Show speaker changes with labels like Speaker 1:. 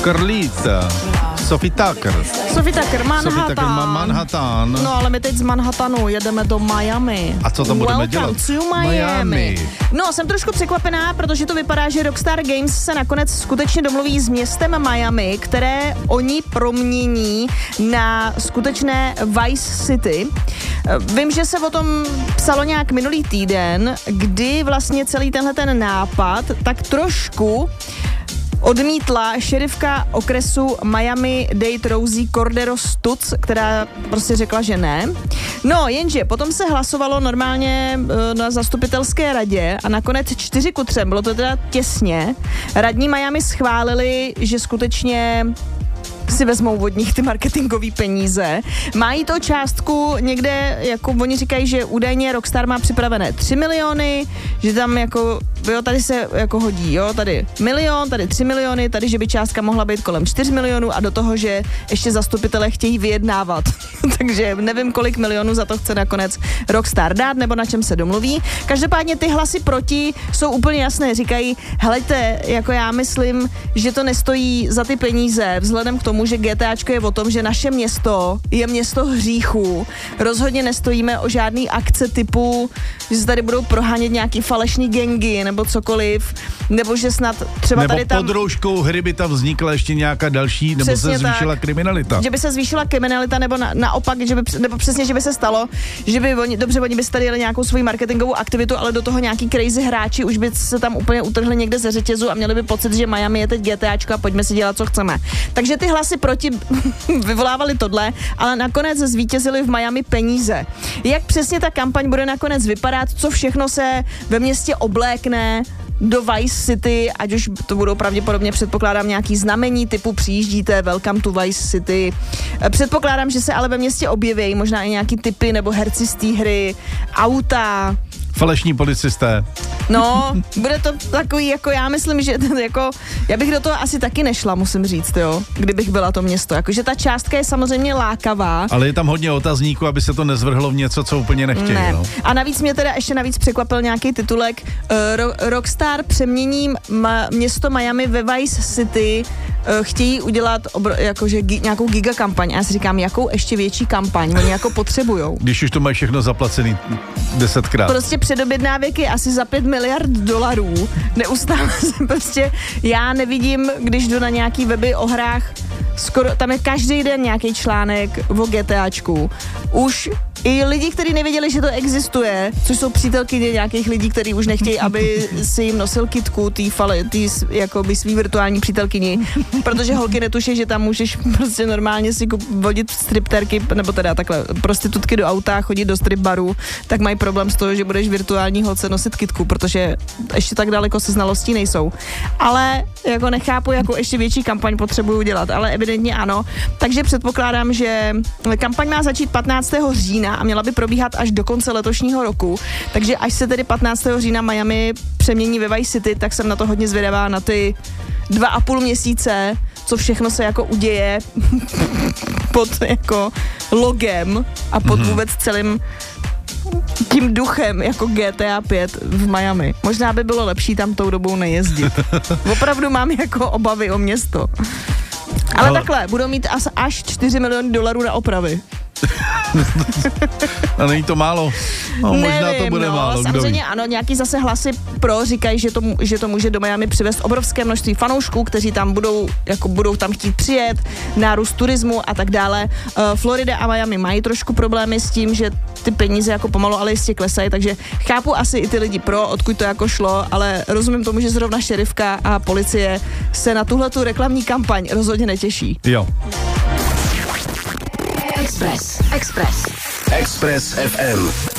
Speaker 1: Carlita. Sophie Tucker, Manhattan.
Speaker 2: No ale my teď z Manhattanu jedeme do Miami.
Speaker 1: A co tam budeme dělat?
Speaker 2: Welcome to Miami. No, jsem trošku překvapená, protože to vypadá, že Rockstar Games se nakonec skutečně domluví s městem Miami, které oni promění na skutečné Vice City. Vím, že se o tom psalo nějak minulý týden, kdy vlastně celý tenhle ten nápad tak trošku odmítla šerifka okresu Miami-Dade Rosie Cordero Stutz, která prostě řekla, že ne. No, jenže potom se hlasovalo normálně na zastupitelské radě a nakonec 4-3, bylo to teda těsně. Radní Miami schválili, že skutečně si vezmou od nich ty marketingové peníze. Mají to částku někde, jako oni říkají, že údajně Rockstar má připravené 3 miliony, že tam jako, jo, tady se jako hodí, jo, tady milion, tady 3 miliony, tady, že by částka mohla být kolem 4 milionů a do toho, že ještě zastupitelé chtějí vyjednávat. Takže nevím, kolik milionů za to chce nakonec Rockstar dát, nebo na čem se domluví. Každopádně ty hlasy proti jsou úplně jasné. Říkají, helejte, jako já myslím, že to nestojí za ty peníze, vzhledem k tomu, že GTAčko je o tom, že naše město je město hříchů. Rozhodně nestojíme o žádný akce typu, že se tady budou prohánět nějaký falešný gangy nebo cokoliv, nebo že snad třeba
Speaker 1: nebo
Speaker 2: tady tam...
Speaker 1: pod rouškou hry by tam vznikla ještě nějaká další, nebo
Speaker 2: přesně
Speaker 1: se zvýšila kriminalita.
Speaker 2: Že by se zvýšila kriminalita, nebo naopak, že by, nebo přesně, že by se stalo, že by oni by si tady jeli nějakou svoji marketingovou aktivitu, ale do toho nějaký crazy hráči už by se tam úplně utrhli někde ze řetězu a měli by pocit, že Miami je teď GTAčko a pojďme si dělat, co chceme. Takže ty hlasy proti vyvolávali tohle, ale nakonec zvítězili v Miami peníze. Jak přesně ta kampaň bude nakonec vypadat, co všechno se ve městě oblékne do Vice City, ať už to budou pravděpodobně, předpokládám, nějaký znamení typu přijíždíte, welcome to Vice City. Předpokládám, že se ale ve městě objeví možná i nějaký typy nebo herci z té hry, auta,
Speaker 1: falešní policisté.
Speaker 2: No, bude to takový, jako já myslím, že jako, já bych do toho asi taky nešla, musím říct, jo, kdybych byla to město. Jakože ta částka je samozřejmě lákavá.
Speaker 1: Ale je tam hodně otazníků, aby se to nezvrhlo v něco, co úplně nechtějí.
Speaker 2: Ne.
Speaker 1: No.
Speaker 2: A navíc mě teda ještě překvapil nějaký titulek. Rockstar přeměním město Miami ve Vice City, chtějí udělat jakože nějakou gigakampaň. A já si říkám, jakou ještě větší kampaň oni jako potřebujou.
Speaker 1: Když už to mají všechno zaplacený 10krát.
Speaker 2: Prostě předobědnávek je asi za 5 miliard dolarů. Neustále se prostě, já nevidím, když jdu na nějaký weby o hrách, skoro, tam je každý den nějaký článek o GTAčku. Už i lidi, kteří nevěděli, že to existuje, což jsou přítelkyně nějakých lidí, kteří už nechtějí, aby si jim nosil kitku, tý jakoby svý virtuální přítelkyni, protože holky netuší, že tam můžeš prostě normálně si vodit stripterky, nebo teda takhle prostitutky do auta, chodit do strip baru, tak mají problém s toho, že budeš virtuální holce nosit kitku, protože ještě tak daleko si znalostí nejsou. Ale jako nechápu, jako ještě větší kampaň potřebuju dělat, ale evidentně ano. Takže předpokládám, že kampaň má začít 15. října a měla by probíhat až do konce letošního roku. Takže až se tedy 15. října Miami přemění ve Vice City, tak jsem na to hodně zvědavá, na ty 2,5 měsíce, co všechno se jako uděje pod jako logem a pod vůbec celým tím duchem jako GTA 5 v Miami. Možná by bylo lepší tam tou dobou nejezdit. Opravdu mám jako obavy o město. Ale takhle, budou mít až 4 miliony dolarů na opravy.
Speaker 1: A není to málo? No, možná
Speaker 2: nevím,
Speaker 1: to bude málo.
Speaker 2: Samozřejmě ano, nějaký zase hlasy pro říkají, že to může do Miami přivést obrovské množství fanoušků, kteří tam budou tam chtít přijet, nárůst turismu a tak dále. Florida a Miami mají trošku problémy s tím, že ty peníze jako pomalu, ale jistě klesají, takže chápu asi i ty lidi pro, odkud to jako šlo, ale rozumím tomu, že zrovna šerifka a policie se na tuhletu reklamní kampaň rozhodně netěší.
Speaker 1: Jo.
Speaker 3: Express FM.